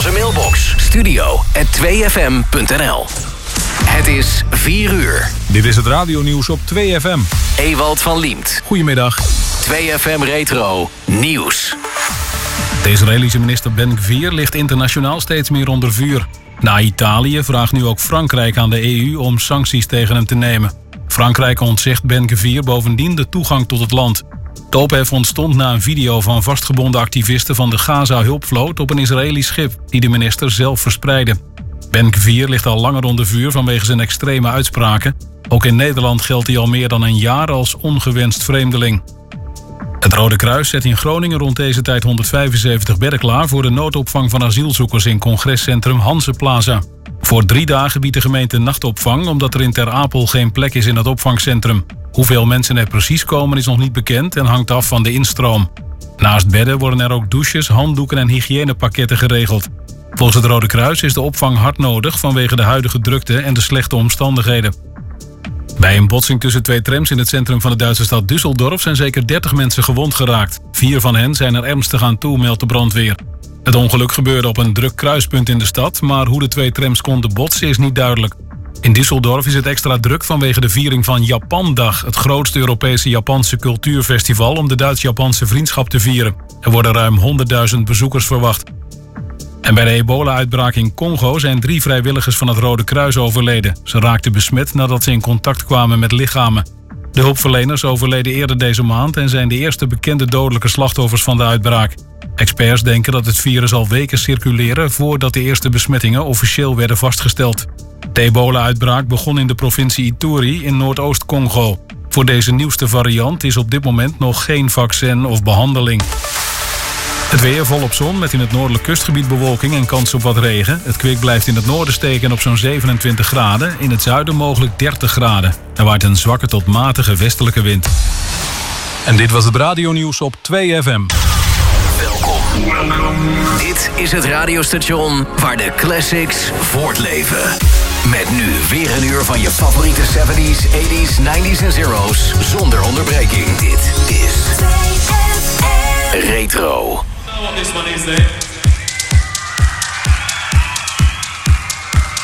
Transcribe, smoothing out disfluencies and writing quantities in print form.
onze mailbox studio@2fm.nl. Het is 4 uur. Dit is het radionieuws op 2FM. Ewald van Liemt. Goedemiddag. 2FM Retro Nieuws. De Israëlische minister Ben Gvir ligt internationaal steeds meer onder vuur. Na Italië vraagt nu ook Frankrijk aan de EU om sancties tegen hem te nemen. Frankrijk ontzegt Ben Gvir bovendien de toegang tot het land. De ophef ontstond na een video van vastgebonden activisten van de Gaza-hulpvloot op een Israëlisch schip die de minister zelf verspreidde. Ben Gvir ligt al langer onder vuur vanwege zijn extreme uitspraken. Ook in Nederland geldt hij al meer dan een jaar als ongewenst vreemdeling. Het Rode Kruis zet in Groningen rond deze tijd 175 bedden klaar voor de noodopvang van asielzoekers in congrescentrum Hanseplaza. Voor 3 dagen biedt de gemeente nachtopvang omdat er in Ter Apel geen plek is in het opvangcentrum. Hoeveel mensen er precies komen is nog niet bekend en hangt af van de instroom. Naast bedden worden er ook douches, handdoeken en hygiënepakketten geregeld. Volgens het Rode Kruis is de opvang hard nodig vanwege de huidige drukte en de slechte omstandigheden. Bij een botsing tussen 2 trams in het centrum van de Duitse stad Düsseldorf zijn zeker 30 mensen gewond geraakt. 4 van hen zijn er ernstig aan toe, meldt de brandweer. Het ongeluk gebeurde op een druk kruispunt in de stad, maar hoe de 2 trams konden botsen is niet duidelijk. In Düsseldorf is het extra druk vanwege de viering van Japandag, het grootste Europese Japanse cultuurfestival om de Duits-Japanse vriendschap te vieren. Er worden ruim 100.000 bezoekers verwacht. En bij de ebola-uitbraak in Congo zijn 3 vrijwilligers van het Rode Kruis overleden. Ze raakten besmet nadat ze in contact kwamen met lichamen. De hulpverleners overleden eerder deze maand en zijn de eerste bekende dodelijke slachtoffers van de uitbraak. Experts denken dat het virus al weken circuleren voordat de eerste besmettingen officieel werden vastgesteld. De ebola-uitbraak begon in de provincie Ituri in Noordoost-Congo. Voor deze nieuwste variant is op dit moment nog geen vaccin of behandeling. Het weer volop zon met in het noordelijk kustgebied bewolking en kans op wat regen. Het kwik blijft in het noorden steken op zo'n 27 graden. In het zuiden mogelijk 30 graden. Er waait een zwakke tot matige westelijke wind. En dit was het radionieuws op 2FM. Welkom. Dit is het radiostation waar de classics voortleven. Met nu weer een uur van je favoriete 70s, 80s, 90s en zeros zonder onderbreking. Dit is Retro. This one is